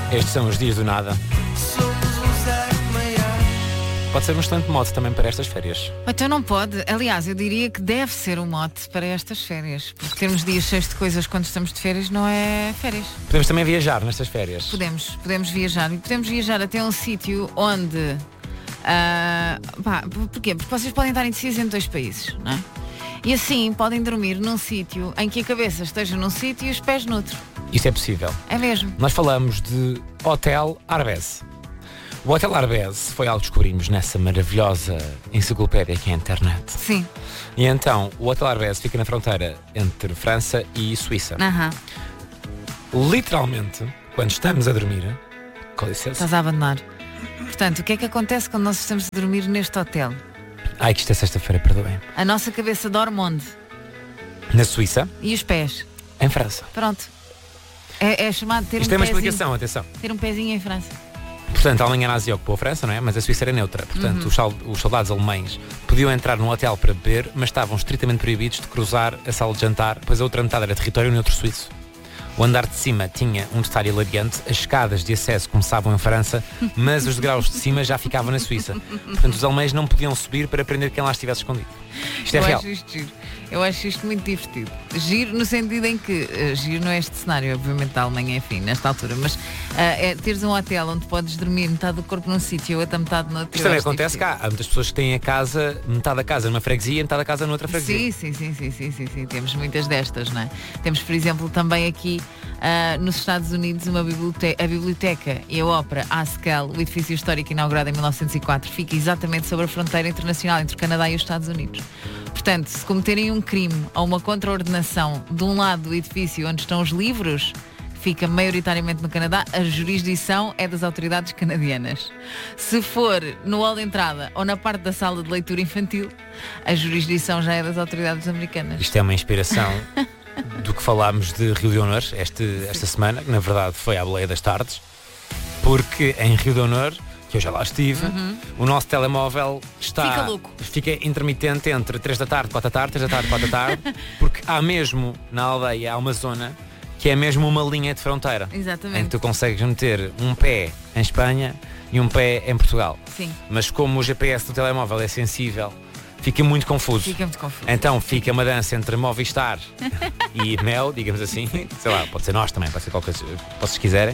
Estes são os dias do nada. Pode ser um excelente mote também para estas férias. Então não pode. Aliás, eu diria que deve ser um mote para estas férias. Porque termos dias cheios de coisas quando estamos de férias não é férias. Podemos também viajar nestas férias. Podemos viajar. E podemos viajar até um sítio onde... porquê? Porque vocês podem estar indecisos entre 2 países, não é? E assim podem dormir num sítio em que a cabeça esteja num sítio e os pés noutro. Isso é possível. É mesmo. Nós falamos de Hotel Arbès. O Hotel Arbès foi algo que descobrimos nessa maravilhosa enciclopédia que é a internet. Sim. E então, o Hotel Arbès fica na fronteira entre França e Suíça. Literalmente, quando estamos a dormir, com licença. Estás a abandonar. Portanto, o que é que acontece quando nós estamos a dormir neste hotel? Ai, que isto é sexta-feira, perdoem. A nossa cabeça dorme onde? Na Suíça. E os pés? Em França. Pronto. É chamado ter isto um é uma pezinho. explicação, atenção. Ter um pezinho em França. Portanto, a Alemanha nazi ocupou a França, não é? Mas a Suíça era neutra. Portanto, os soldados alemães podiam entrar num hotel para beber, mas estavam estritamente proibidos de cruzar a sala de jantar, pois a outra metade era território neutro suíço. O andar de cima tinha um detalhe hilariante, as escadas de acesso começavam em França, mas os degraus de cima já ficavam na Suíça. Portanto, os alemães não podiam subir para prender quem lá estivesse escondido. Isto é real. Eu acho isto muito divertido. Giro no sentido em que, giro não é este cenário, obviamente da Alemanha, enfim, nesta altura, mas teres um hotel onde podes dormir metade do corpo num sítio e outra metade no outro. Isto também acontece cá. Há muitas pessoas que têm a casa, metade da casa numa freguesia e metade da casa noutra freguesia. Sim. Temos muitas destas, não é? Temos, por exemplo, também aqui nos Estados Unidos a biblioteca e a ópera Haskell, o edifício histórico inaugurado em 1904, fica exatamente sobre a fronteira internacional entre o Canadá e os Estados Unidos. Portanto, se cometerem um crime ou uma contraordenação de um lado do edifício onde estão os livros, fica maioritariamente no Canadá, a jurisdição é das autoridades canadianas. Se for no hall de entrada ou na parte da sala de leitura infantil, a jurisdição já é das autoridades americanas. Isto é uma inspiração do que falámos de Rio de Honor esta semana, que na verdade foi à Boleia das Tardes, porque em Rio de Honor, que eu já lá estive, o nosso telemóvel fica intermitente entre 3 da tarde, 4 da tarde, 3 da tarde, 4 da tarde, porque há mesmo na aldeia, há uma zona que é mesmo uma linha de fronteira. Exatamente. Em que tu consegues meter um pé em Espanha e um pé em Portugal. Sim. Mas como o GPS do telemóvel é sensível, fica muito confuso. Então fica uma dança entre Movistar e Mel, digamos assim. Sei lá, pode ser nós também, pode ser qualquer coisa que vocês quiserem.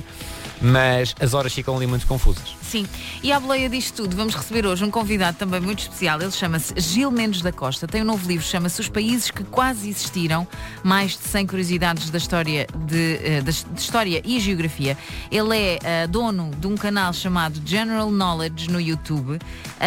Mas as horas ficam ali muito confusas. Sim, e à boleia disto tudo vamos receber hoje um convidado também muito especial. Ele chama-se Gil Mendes da Costa, tem um novo livro, chama-se Os Países que Quase Existiram, mais de 100 curiosidades da história, de história e geografia. Ele é dono de um canal chamado General Knowledge no YouTube,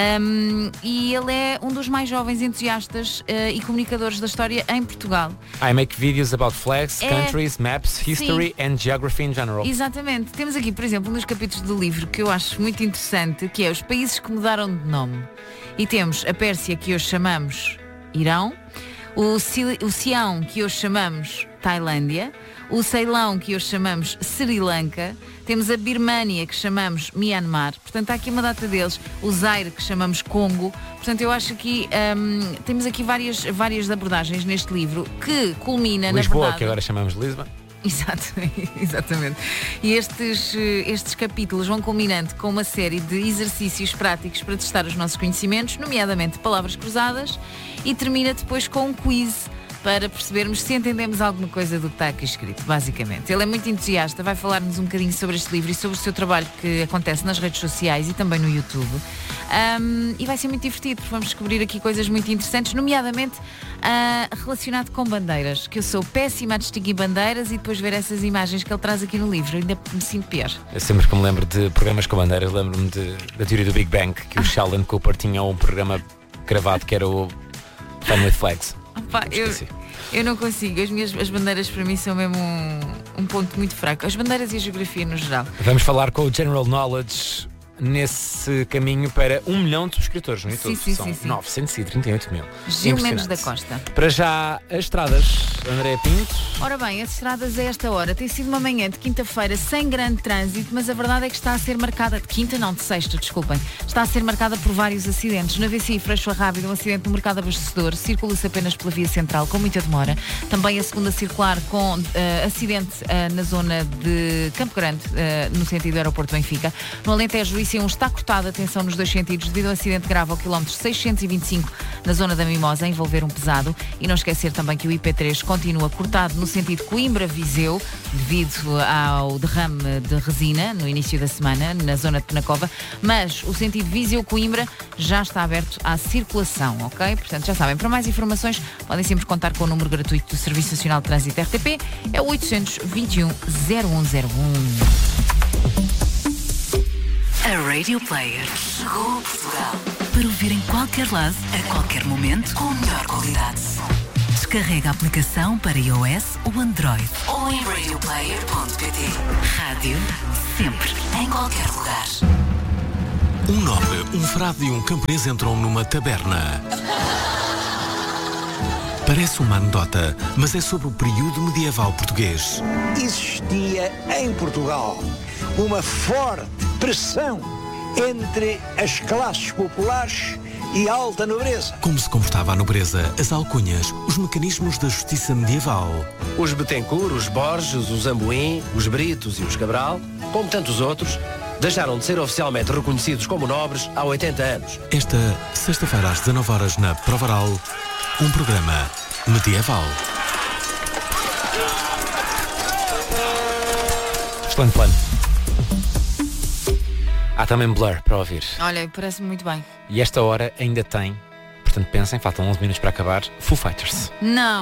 e ele é um dos mais jovens entusiastas e comunicadores da história em Portugal. I make videos about flags, countries, maps, history and geography in general. Exatamente. Temos aqui, por exemplo, um dos capítulos do livro que eu acho muito interessante, que é os países que mudaram de nome. E temos a Pérsia, que hoje chamamos Irão, o Sião, que hoje chamamos Tailândia, o Ceilão, que hoje chamamos Sri Lanka, temos a Birmânia, que chamamos Myanmar, portanto há aqui uma data deles, o Zaire, que chamamos Congo. Portanto, eu acho que temos aqui várias abordagens neste livro, que culmina, Lisboa, na verdade... que agora chamamos Lisbon. Exatamente. E estes capítulos vão culminando com uma série de exercícios práticos para testar os nossos conhecimentos, nomeadamente palavras cruzadas, e termina depois com um quiz para percebermos se entendemos alguma coisa do que está aqui escrito, basicamente. Ele é muito entusiasta, vai falar-nos um bocadinho sobre este livro e sobre o seu trabalho que acontece nas redes sociais e também no YouTube. E vai ser muito divertido, porque vamos descobrir aqui coisas muito interessantes, nomeadamente relacionado com bandeiras, que eu sou péssima a distinguir bandeiras, e depois ver essas imagens que ele traz aqui no livro, ainda me sinto pior. Eu sempre que me lembro de programas com bandeiras, lembro-me da teoria do Big Bang, que o Sheldon Cooper tinha um programa gravado que era o Fun with Flags. Opa, eu não consigo, as bandeiras para mim são mesmo um ponto muito fraco, as bandeiras e a geografia no geral. Vamos falar com o General Knowledge nesse caminho para 1 milhão de subscritores no YouTube. São 938 mil. Gil Mendes da Costa. Para já, as estradas. André Pinto. Ora bem, as estradas a esta hora tem sido uma manhã de quinta-feira sem grande trânsito, mas a verdade é que está a ser marcada, de quinta não, de sexta, desculpem, está a ser marcada por vários acidentes. Na VCI Freixo Rápido, um acidente no mercado abastecedor, circula-se apenas pela via central com muita demora. Também a segunda circular com acidente na zona de Campo Grande, no sentido do aeroporto de Benfica. No Alentejo, o IC1 está cortado, atenção nos dois sentidos, devido a um acidente grave ao quilómetro 625 na zona da Mimosa, a envolver um pesado. E não esquecer também que o IP3 continua cortado no sentido Coimbra-Viseu, devido ao derrame de resina no início da semana, na zona de Penacova, mas o sentido Viseu-Coimbra já está aberto à circulação, ok? Portanto, já sabem, para mais informações podem sempre contar com o número gratuito do Serviço Nacional de Trânsito RTP, é o 821 0101. A Radio Player chegou a Portugal para ouvir em qualquer lado, a qualquer momento, com a melhor qualidade. Descarrega a aplicação para iOS ou Android ou em radioplayer.pt. Rádio sempre, em qualquer lugar. Um nobre, um frade e um camponês entram numa taberna. Parece uma anedota, mas é sobre o período medieval português. Existia em Portugal uma forte pressão entre as classes populares e a alta nobreza. Como se comportava a nobreza, as alcunhas, os mecanismos da justiça medieval. Os Betancourt, os Borges, os Amboim, os Britos e os Cabral, como tantos outros, deixaram de ser oficialmente reconhecidos como nobres há 80 anos. Esta sexta-feira às 19 horas na Provaral, um programa medieval. Excelente plano. Há também Blur para ouvir. Olha, parece-me muito bem. E esta hora ainda tem, portanto pensem, faltam 11 minutos para acabar, Foo Fighters. Não.